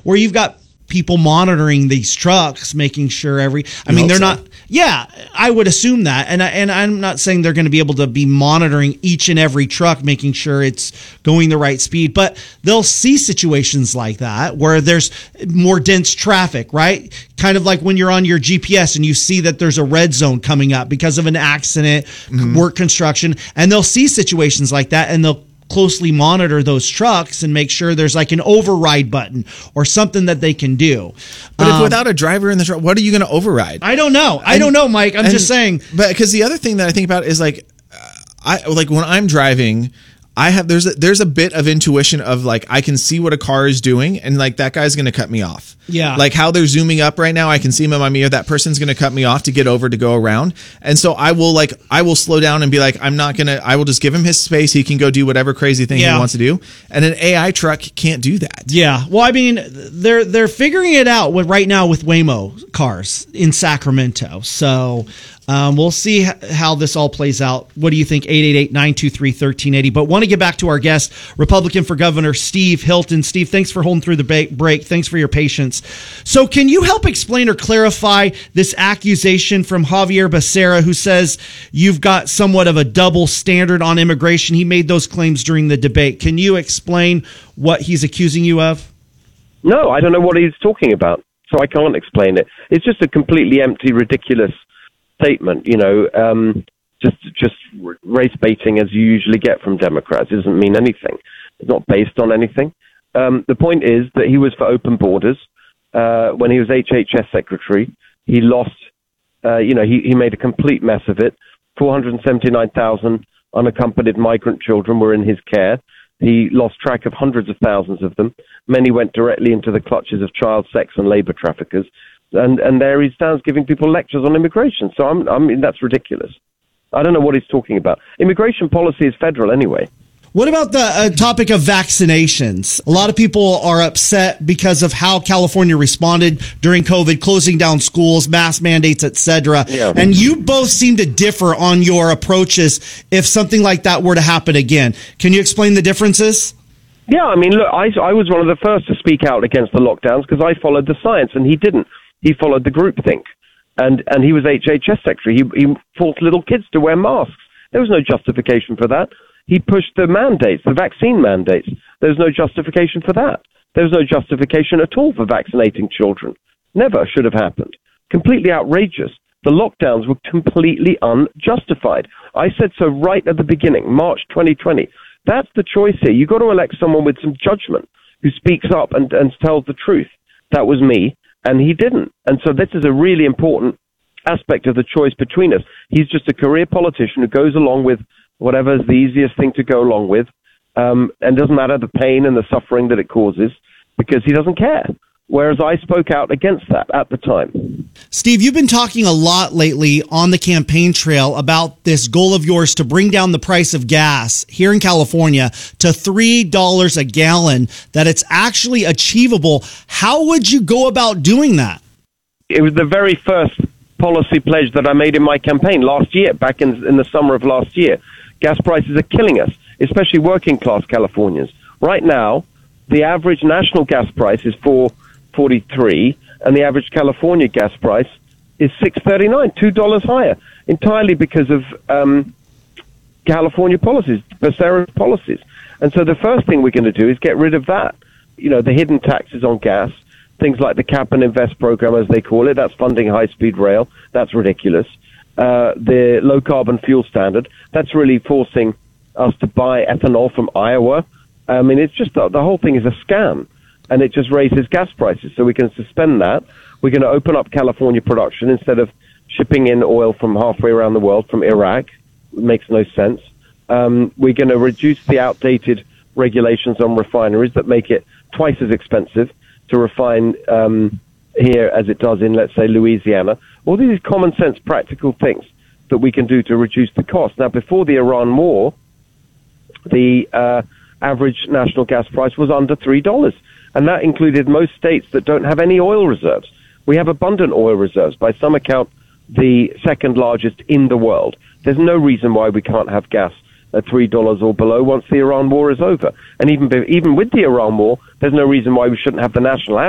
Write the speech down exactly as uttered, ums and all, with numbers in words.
where you've got people monitoring these trucks, making sure every, I You mean, hope they're so. not, yeah, I would assume that. And, I, and I'm not saying they're going to be able to be monitoring each and every truck, making sure it's going the right speed, but they'll see situations like that where there's more dense traffic, right? Kind of like when you're on your G P S and you see that there's a red zone coming up because of an accident, Mm-hmm. work construction, and they'll see situations like that and they'll closely monitor those trucks and make sure there's like an override button or something that they can do. But Um, if without a driver in the truck, what are you going to override? I don't know. I And- don't know, Mike. I'm and- just saying. But because the other thing that I think about is like, uh, I like when I'm driving, I have there's a, there's a bit of intuition of like I can see what a car is doing, and like that guy's going to cut me off. Yeah. Like how they're zooming up right now, I can see them in my mirror. That person's going to cut me off to get over to go around, and so I will like I will slow down and be like I'm not gonna. I will just give him his space. He can go do whatever crazy thing Yeah. he wants to do, and an A I truck can't do that. Yeah. Well, I mean, they're they're figuring it out with, right now with Waymo cars in Sacramento. So um, we'll see h- how this all plays out. What do you think? eight eight eight, nine two three, one three eight zero. But want to get back to our guest, Republican for Governor Steve Hilton. Steve, thanks for holding through the ba- break. Thanks for your patience. So can you help explain or clarify this accusation from Javier Becerra, who says you've got somewhat of a double standard on immigration? He made those claims during the debate. Can you explain what he's accusing you of? No, I don't know what he's talking about, so I can't explain it. It's just a completely empty, ridiculous statement, you know, um, just just race baiting as you usually get from Democrats. It doesn't mean anything. It's not based on anything. Um, the point is that he was for open borders. Uh, when he was H H S secretary, he lost, uh, you know, he, he made a complete mess of it. four hundred seventy-nine thousand unaccompanied migrant children were in his care. He lost track of hundreds of thousands of them. Many went directly into the clutches of child sex and labor traffickers. And, and there he stands giving people lectures on immigration. So I'm, I mean, that's ridiculous. I don't know what he's talking about. Immigration policy is federal anyway. What about the uh, topic of vaccinations? A lot of people are upset because of how California responded during COVID, closing down schools, mask mandates, et cetera. Yeah. And you both seem to differ on your approaches if something like that were to happen again. Can you explain the differences? Yeah, I mean, look, I, I was one of the first to speak out against the lockdowns because I followed the science and he didn't. He followed the groupthink. And, and he was H H S secretary. He, he forced little kids to wear masks. There was no justification for that. He pushed the mandates, the vaccine mandates. There's no justification for that. There's no justification at all for vaccinating children. Never should have happened. Completely outrageous. The lockdowns were completely unjustified. I said so right at the beginning, March twenty twenty. That's the choice here. You've got to elect someone with some judgment who speaks up and, and tells the truth. That was me, and he didn't. And so this is a really important aspect of the choice between us. He's just a career politician who goes along with whatever is the easiest thing to go along with, um, and doesn't matter the pain and the suffering that it causes, because he doesn't care. Whereas I spoke out against that at the time. Steve, you've been talking a lot lately on the campaign trail about this goal of yours to bring down the price of gas here in California to three dollars a gallon, that it's actually achievable. How would you go about doing that? It was the very first policy pledge that I made in my campaign last year, back in, in the summer of last year. Gas prices are killing us, especially working-class Californians. Right now, the average national gas price is four forty-three, and the average California gas price is six thirty-nine, two dollars higher, entirely because of um, California policies, Becerra's policies. And so the first thing we're going to do is get rid of that. You know, the hidden taxes on gas, things like the Cap and Invest program, as they call it, that's funding high-speed rail. That's ridiculous. Uh, the low-carbon fuel standard, that's really forcing us to buy ethanol from Iowa. I mean, it's just, the, the whole thing is a scam, and it just raises gas prices. So we can suspend that. We're going to open up California production instead of shipping in oil from halfway around the world from Iraq. It makes no sense. Um, we're going to reduce the outdated regulations on refineries that make it twice as expensive to refine um, here as it does in, let's say, Louisiana. All these common sense, practical things that we can do to reduce the cost. Now, before the Iran war, the uh, average national gas price was under three dollars, and that included most states that don't have any oil reserves. We have abundant oil reserves, by some account, the second largest in the world. There's no reason why we can't have gas at three dollars or below once the Iran war is over. And even even with the Iran war, there's no reason why we shouldn't have the national